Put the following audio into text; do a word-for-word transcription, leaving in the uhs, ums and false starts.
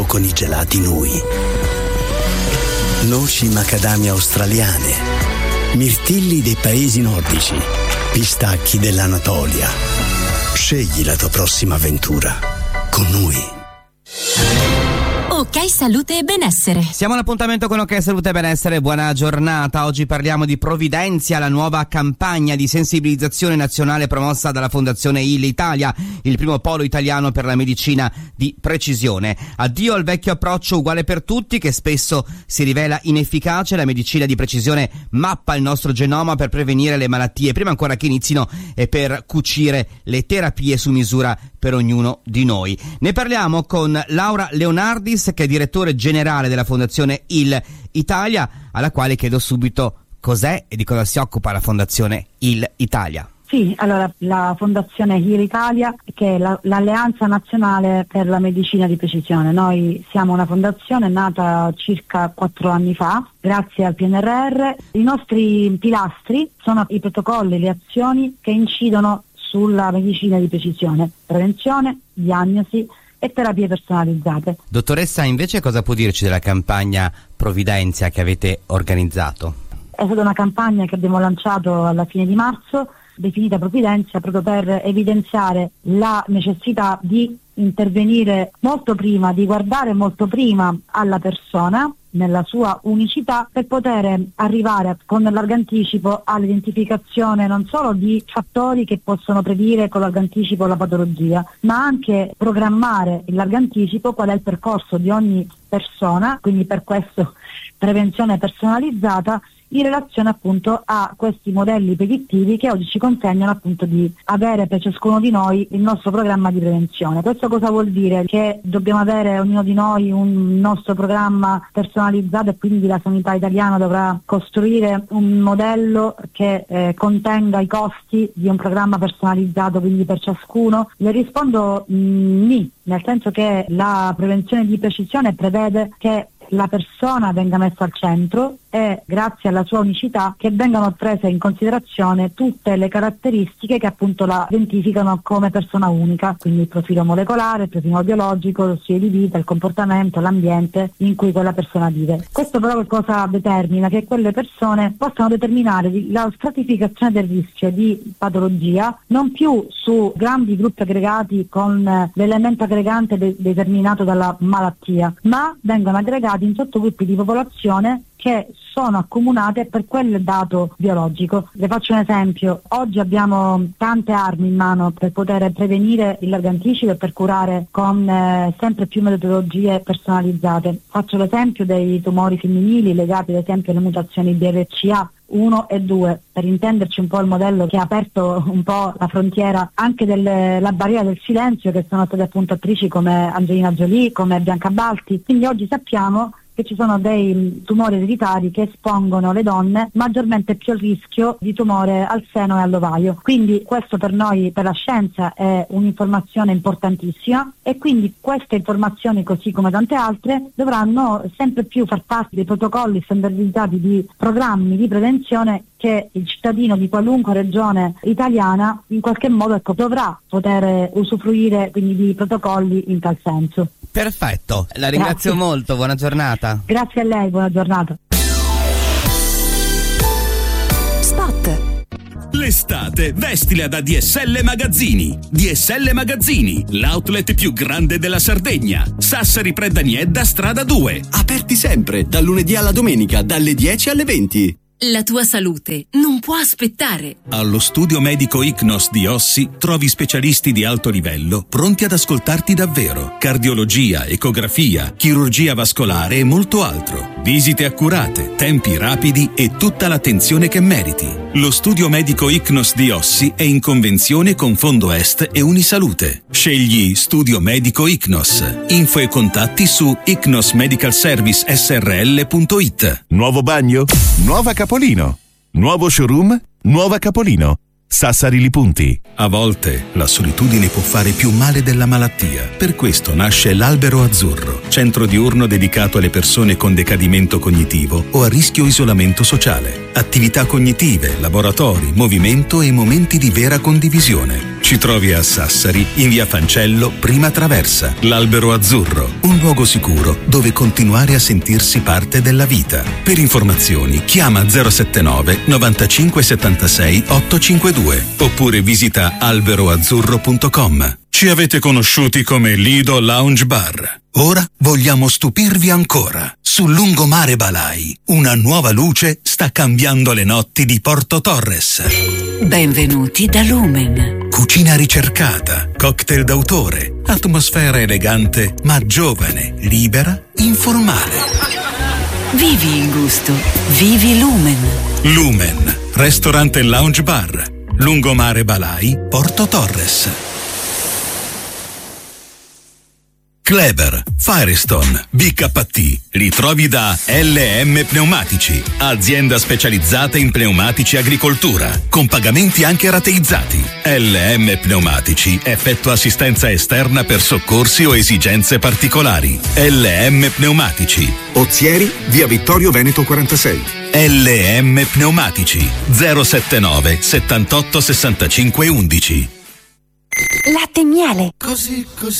mondo con i gelati Nui. Noci macadamia australiane, mirtilli dei paesi nordici, pistacchi dell'Anatolia. Scegli la tua prossima avventura con Nui. Ok Salute e Benessere. Siamo all'appuntamento con Ok Salute e Benessere, buona giornata. Oggi parliamo di Providentia, la nuova campagna di sensibilizzazione nazionale promossa dalla Fondazione I L Italia, il primo polo italiano per la medicina di precisione. Addio al vecchio approccio uguale per tutti che spesso si rivela inefficace. La medicina di precisione mappa il nostro genoma per prevenire le malattie prima ancora che inizino e per cucire le terapie su misura per ognuno di noi. Ne parliamo con Laura Leonardis, che è direttore generale della Fondazione I L Italia, alla quale chiedo subito cos'è e di cosa si occupa la Fondazione I L Italia. Sì, allora la Fondazione I L Italia, che è la, l'Alleanza Nazionale per la Medicina di Precisione. Noi siamo una fondazione nata circa quattro anni fa, grazie al P N R R. I nostri pilastri sono i protocolli, le azioni che incidono sulla medicina di precisione, prevenzione, diagnosi e terapie personalizzate. Dottoressa, invece cosa può dirci della campagna Providentia che avete organizzato? È stata una campagna che abbiamo lanciato alla fine di marzo, definita Providentia, proprio per evidenziare la necessità di intervenire molto prima, di guardare molto prima alla persona nella sua unicità, per poter arrivare con largo anticipo all'identificazione non solo di fattori che possono predire con largo anticipo la patologia, ma anche programmare in largo anticipo qual è il percorso di ogni persona, quindi per questo prevenzione personalizzata in relazione appunto a questi modelli predittivi che oggi ci consegnano appunto di avere per ciascuno di noi il nostro programma di prevenzione. Questo cosa vuol dire? Che dobbiamo avere ognuno di noi un nostro programma personalizzato e quindi la sanità italiana dovrà costruire un modello che eh, contenga i costi di un programma personalizzato quindi per ciascuno? Le rispondo mh, ni, nel senso che la prevenzione di precisione prevede che la persona venga messa al centro e grazie alla sua unicità che vengano prese in considerazione tutte le caratteristiche che appunto la identificano come persona unica, quindi il profilo molecolare, il profilo biologico, lo stile di vita, il comportamento, l'ambiente in cui quella persona vive. Questo però cosa determina? Che quelle persone possano determinare la stratificazione del rischio di patologia non più su grandi gruppi aggregati con l'elemento aggregante de- determinato dalla malattia, ma vengono aggregati in sottogruppi di popolazione che sono accomunate per quel dato biologico. Le faccio un esempio: oggi abbiamo tante armi in mano per poter prevenire il largo anticipo e per curare con eh, sempre più metodologie personalizzate. Faccio l'esempio dei tumori femminili legati ad esempio alle mutazioni B R C A uno e due, per intenderci un po' il modello che ha aperto un po' la frontiera anche della barriera del silenzio, che sono state appunto attrici come Angelina Jolie, come Bianca Balti. Quindi oggi sappiamo che ci sono dei tumori ereditari che espongono le donne maggiormente più al rischio di tumore al seno e all'ovaio. Quindi questo per noi, per la scienza, è un'informazione importantissima e quindi queste informazioni, così come tante altre, dovranno sempre più far parte dei protocolli standardizzati di programmi di prevenzione che il cittadino di qualunque regione italiana in qualche modo ecco, dovrà poter usufruire quindi di protocolli in tal senso. Perfetto, la ringrazio Grazie. molto, buona giornata. Grazie a lei, buona giornata. Spot. L'estate vestila da D S L Magazzini. D S L Magazzini, l'outlet più grande della Sardegna. Sassari Predaniedda, strada due. Aperti sempre, dal lunedì alla domenica, dalle dieci alle venti. La tua salute non può aspettare. Allo studio medico Icnos di Ossi trovi specialisti di alto livello pronti ad ascoltarti davvero. Cardiologia, ecografia, chirurgia vascolare e molto altro. Visite accurate, tempi rapidi e tutta l'attenzione che meriti. Lo studio medico Icnos di Ossi è in convenzione con Fondo Est e Unisalute. Scegli Studio Medico Icnos. Info e contatti su icnos medical service s r l punto i t. Nuovo bagno? Nuova Capolino. Nuovo showroom? Nuova Capolino. Sassari Lipunti. A volte la solitudine può fare più male della malattia. Per questo nasce l'Albero Azzurro, centro diurno dedicato alle persone con decadimento cognitivo o a rischio isolamento sociale. Attività cognitive, laboratori, movimento e momenti di vera condivisione. Ci trovi a Sassari, in via Fancello, prima traversa. L'Albero Azzurro, un luogo sicuro dove continuare a sentirsi parte della vita. Per informazioni chiama zero settantanove novantacinque settantasei ottocentocinquantadue oppure visita alberoazzurro punto com. Ci avete conosciuti come Lido Lounge Bar. Ora vogliamo stupirvi ancora. Sul lungomare Balai, una nuova luce sta cambiando le notti di Porto Torres. Benvenuti da Lumen. Cucina ricercata, cocktail d'autore, atmosfera elegante ma giovane, libera, informale. Vivi il gusto, vivi Lumen. Lumen, ristorante e lounge bar. Lungomare Balai, Porto Torres. Kleber, Firestone, B K T, li trovi da L M Pneumatici, azienda specializzata in pneumatici agricoltura, con pagamenti anche rateizzati. L M Pneumatici effettua assistenza esterna per soccorsi o esigenze particolari. L M Pneumatici. Ozieri, via Vittorio Veneto quarantasei. L M Pneumatici, zero settantanove settantotto sessantacinque undici. Latte e miele. Così, così.